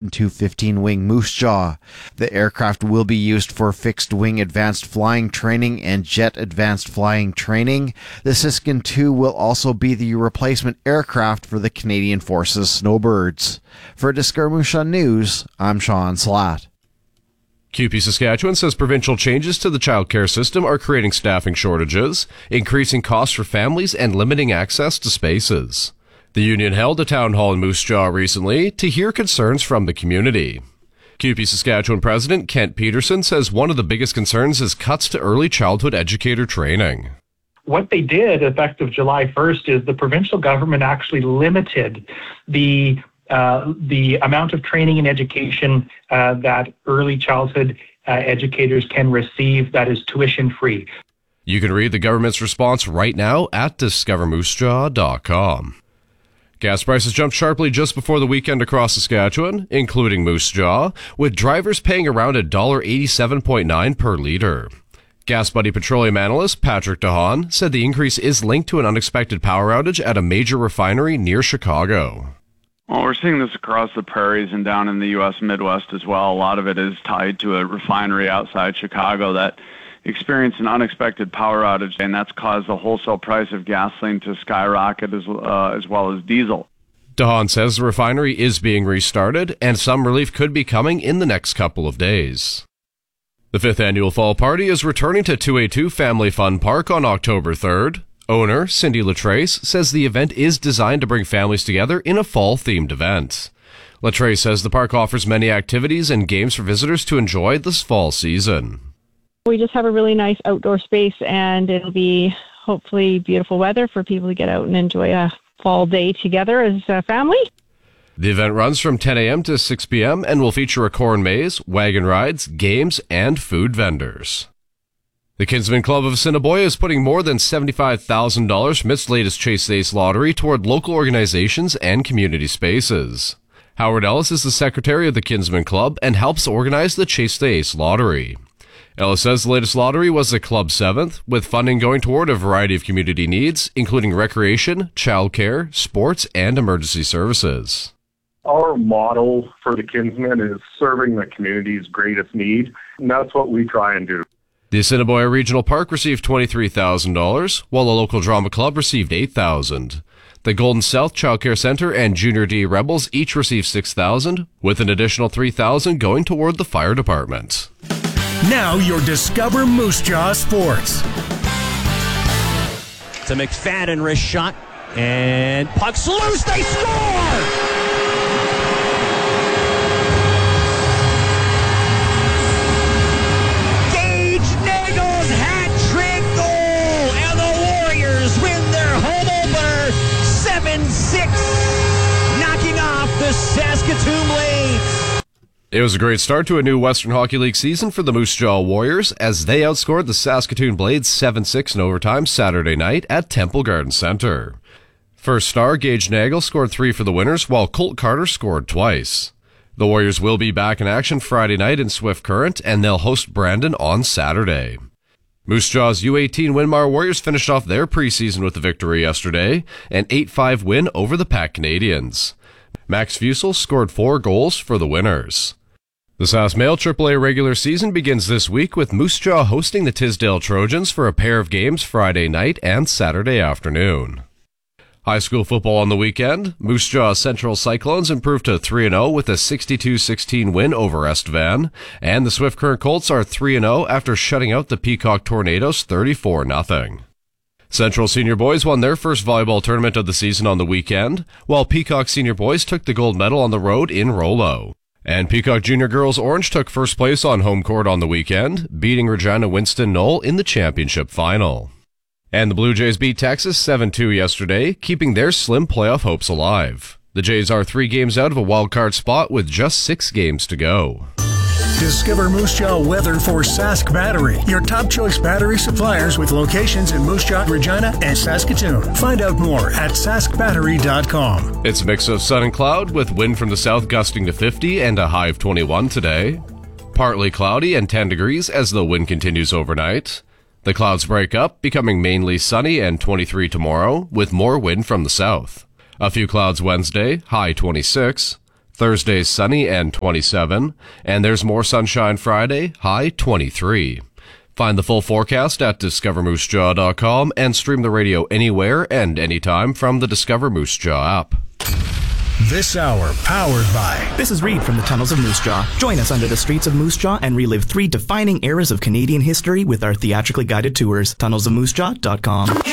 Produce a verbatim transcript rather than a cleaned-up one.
Siskin two fifteen-wing Moose Jaw. The aircraft will be used for fixed-wing advanced flying training and jet advanced flying training. The Siskin two will also be the replacement aircraft for the Canadian Forces Snowbirds. For Discover Moose Jaw News, I'm Sean Slatt. Q P Saskatchewan says provincial changes to the childcare system are creating staffing shortages, increasing costs for families, and limiting access to spaces. The union held a town hall in Moose Jaw recently to hear concerns from the community. Q P Saskatchewan President Kent Peterson says one of the biggest concerns is cuts to early childhood educator training. What they did effective July first is the provincial government actually limited the Uh, the amount of training and education uh, that early childhood uh, educators can receive that is tuition free. You can read the government's response right now at discover moose jaw dot com. Gas prices jumped sharply just before the weekend across Saskatchewan, including Moose Jaw, with drivers paying around one dollar eighty-seven point nine per litre. Gas Buddy petroleum analyst Patrick DeHaan said the increase is linked to an unexpected power outage at a major refinery near Chicago. Well, we're seeing this across the prairies and down in the U S Midwest as well. A lot of it is tied to a refinery outside Chicago that experienced an unexpected power outage, and that's caused the wholesale price of gasoline to skyrocket as, uh, as well as diesel. DeHaan says the refinery is being restarted, and some relief could be coming in the next couple of days. The fifth annual Fall Party is returning to two eighty-two Family Fun Park on October third. Owner Cindy Latrace says the event is designed to bring families together in a fall-themed event. Latrace says the park offers many activities and games for visitors to enjoy this fall season. We just have a really nice outdoor space, and it'll be hopefully beautiful weather for people to get out and enjoy a fall day together as a family. The event runs from ten a.m. to six p.m. and will feature a corn maze, wagon rides, games, and food vendors. The Kinsmen Club of Assiniboia is putting more than seventy-five thousand dollars from its latest Chase the Ace lottery toward local organizations and community spaces. Howard Ellis is the secretary of the Kinsmen Club and helps organize the Chase the Ace lottery. Ellis says the latest lottery was the club's seventh, with funding going toward a variety of community needs, including recreation, childcare, sports, and emergency services. Our model for the Kinsmen is serving the community's greatest need, and that's what we try and do. The Assiniboia Regional Park received twenty-three thousand dollars, while the local drama club received eight thousand dollars. The Golden South Child Care Center and Junior D Rebels each received six thousand dollars, with an additional three thousand dollars going toward the fire department. Now your Discover Moose Jaw Sports. It's a McFadden wrist shot, and puck's loose, they score! Knocking off the Saskatoon Blades. It was a great start to a new Western Hockey League season for the Moose Jaw Warriors as they outscored the Saskatoon Blades seven six in overtime Saturday night at Temple Garden Center. First star Gage Nagel scored three for the winners, while Colt Carter scored twice. The Warriors will be back in action Friday night in Swift Current, and they'll host Brandon on Saturday. Moose Jaw's U eighteen Winmar Warriors finished off their preseason with a victory yesterday, an eight five win over the Pac Canadians. Max Fusel scored four goals for the winners. The Sask Mail triple A regular season begins this week with Moose Jaw hosting the Tisdale Trojans for a pair of games Friday night and Saturday afternoon. High school football on the weekend. Moose Jaw Central Cyclones improved to three and oh with a sixty-two sixteen win over Estevan, and the Swift Current Colts are three and oh after shutting out the Peacock Tornadoes thirty-four nothing. Central Senior Boys won their first volleyball tournament of the season on the weekend, while Peacock Senior Boys took the gold medal on the road in Rollo. And Peacock Junior Girls Orange took first place on home court on the weekend, beating Regina Winston Knoll in the championship final. And the Blue Jays beat Texas seven two yesterday, keeping their slim playoff hopes alive. The Jays are three games out of a wild card spot with just six games to go. Discover Moose Jaw weather for Sask Battery, your top choice battery suppliers with locations in Moose Jaw, Regina, and Saskatoon. Find out more at sask battery dot com. It's a mix of sun and cloud with wind from the south gusting to fifty and a high of twenty-one today. Partly cloudy and ten degrees as the wind continues overnight. The clouds break up, becoming mainly sunny and twenty-three tomorrow, with more wind from the south. A few clouds Wednesday, high twenty-six. Thursday, sunny and twenty-seven. And there's more sunshine Friday, high twenty-three. Find the full forecast at discover moose jaw dot com and stream the radio anywhere and anytime from the Discover Moose Jaw app. This hour powered by... This is Reed from the Tunnels of Moose Jaw. Join us under the streets of Moose Jaw and relive three defining eras of Canadian history with our theatrically guided tours. tunnels of moose jaw dot com.